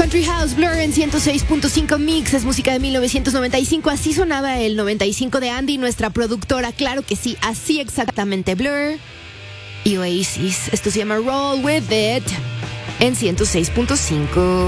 Country House, Blur en 106.5 Mix, es música de 1995, así sonaba el 95 de Andy, nuestra productora, claro que sí, así exactamente, Blur y Oasis. Esto se llama Roll With It en 106.5.